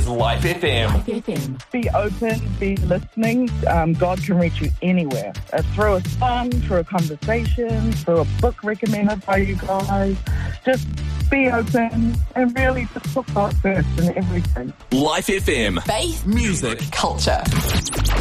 Life FM. Life FM. Be open, be listening. God can reach you anywhere. Through a song, through a conversation, through a book recommended by you guys. Just be open and really just put God first in everything. Life FM. Faith, Music. culture.